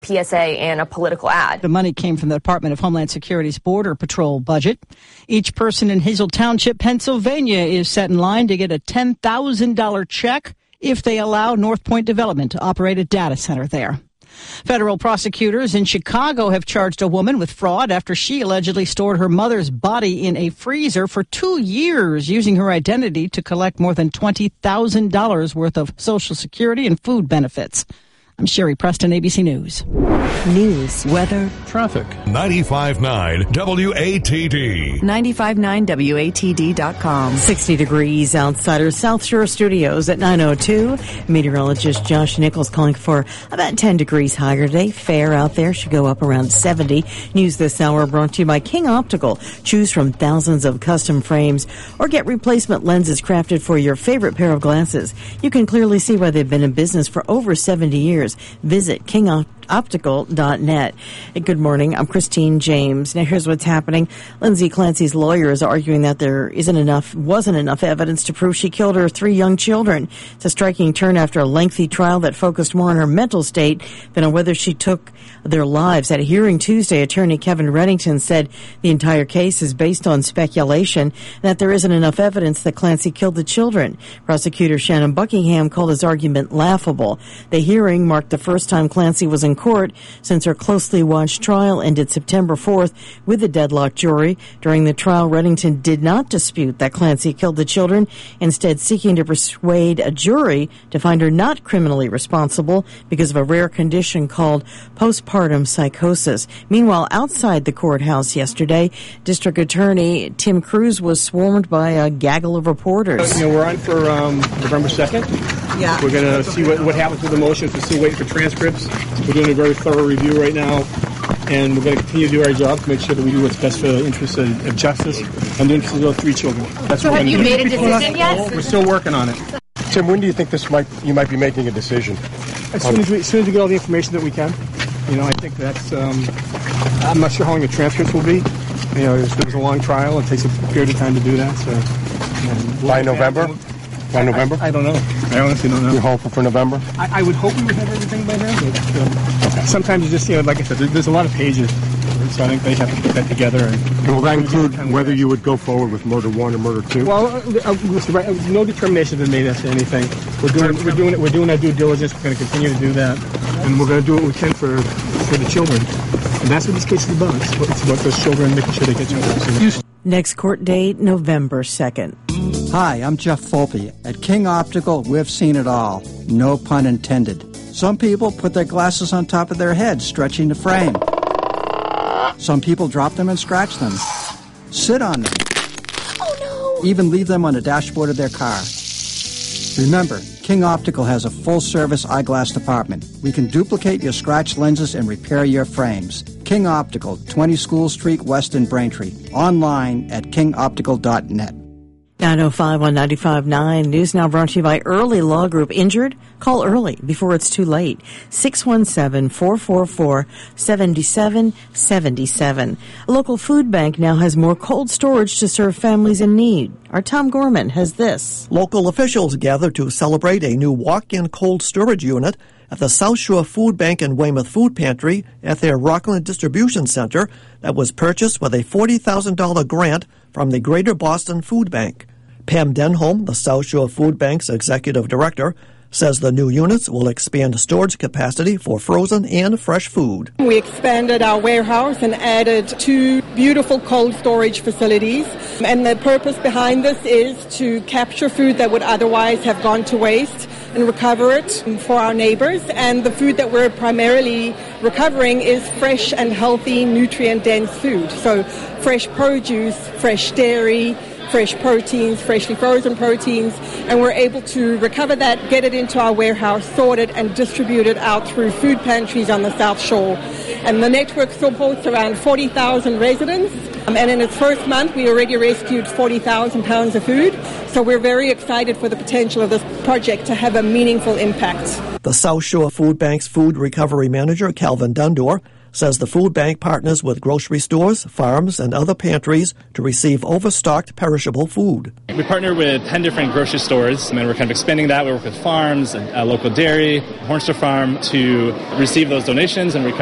PSA and a political ad. The money came from the Department of Homeland Security's Border Patrol budget. Each person in Hazel Township, Pennsylvania is set in line to get a $10,000 check if they allow North Point Development to operate a data center there. Federal prosecutors in Chicago have charged a woman with fraud after she allegedly stored her mother's body in a freezer for 2 years, using her identity to collect more than $20,000 worth of Social Security and food benefits. I'm Sherry Preston, ABC News. News, weather, traffic. 95.9 WATD. 95.9 WATD.com. 60 degrees outside our South Shore studios at 9:02. Meteorologist Josh Nichols calling for about 10 degrees higher today. Fair out there should go up around 70. News this hour brought to you by King Optical. Choose from thousands of custom frames or get replacement lenses crafted for your favorite pair of glasses. You can clearly see why they've been in business for over 70 years. Visit kingoptical.net. Good morning. I'm Christine James. Now here's what's happening. Lindsay Clancy's lawyer is arguing that there wasn't enough evidence to prove she killed her 3 young children. It's a striking turn after a lengthy trial that focused more on her mental state than on whether she took their lives. At a hearing Tuesday, attorney Kevin Reddington said the entire case is based on speculation and that there isn't enough evidence that Clancy killed the children. Prosecutor Shannon Buckingham called his argument laughable. The hearing marked the first time Clancy was in court since her closely watched trial ended September 4th with a deadlocked jury. During the trial, Reddington did not dispute that Clancy killed the children, instead seeking to persuade a jury to find her not criminally responsible because of a rare condition called postpartum psychosis. Meanwhile, outside the courthouse yesterday, District Attorney Tim Cruz was swarmed by a gaggle of reporters. We're on for November 2nd. Yeah. We're going to see what happens with the motions. We're still waiting for transcripts. We're doing a very thorough review right now, and we're going to continue to do our job to make sure that we do what's best for the interests of justice and the interests of those 3 children. That's so have you made a decision yet? We're still working on it. Tim, when do you think you might be making a decision? As soon as we get all the information that we can. I think that's, I'm not sure how long the transcripts will be. There was a long trial. It takes a period of time to do that. So By November? By November? I don't know. I honestly don't know. You're hoping for November? I would hope we would have everything by then, but sometimes you just, like I said, there's a lot of pages, so I think they have to put that together. And will that include whether you would go forward with Murder 1 or Murder 2? Well, no determination has been made as to anything. We're doing our due diligence. We're going to continue to do that, and we're going to do what we can for the children. And that's what this case is about. It's about those children, making sure they get justice. Next court date, November 2nd. Hi, I'm Jeff Volpe. At King Optical, we've seen it all. No pun intended. Some people put their glasses on top of their head, stretching the frame. Some people drop them and scratch them. Sit on them. Oh, no. Even leave them on the dashboard of their car. Remember, King Optical has a full-service eyeglass department. We can duplicate your scratched lenses and repair your frames. King Optical, 20 School Street West in Braintree. Online at kingoptical.net. 9:05 on 95.9. News now brought to you by Early Law Group. Injured? Call early before it's too late. 617-444-7777. A local food bank now has more cold storage to serve families in need. Our Tom Gorman has this. Local officials gathered to celebrate a new walk-in cold storage unit at the South Shore Food Bank and Weymouth Food Pantry at their Rockland Distribution Center that was purchased with a $40,000 grant from the Greater Boston Food Bank. Pam Denholm, the South Shore Food Bank's executive director, says the new units will expand storage capacity for frozen and fresh food. We expanded our warehouse and added 2 beautiful cold storage facilities. And the purpose behind this is to capture food that would otherwise have gone to waste and recover it for our neighbors. And the food that we're primarily recovering is fresh and healthy, nutrient-dense food. So fresh produce, fresh dairy, fresh proteins, freshly frozen proteins, and we're able to recover that, get it into our warehouse, sort it, and distribute it out through food pantries on the South Shore. And the network supports around 40,000 residents, and in its first month, we already rescued 40,000 pounds of food, so we're very excited for the potential of this project to have a meaningful impact. The South Shore Food Bank's food recovery manager, Calvin Dundor, says the food bank partners with grocery stores, farms, and other pantries to receive overstocked perishable food. We partner with 10 different grocery stores, and then we're kind of expanding that. We work with farms, a local dairy, Hornster Farm, to receive those donations and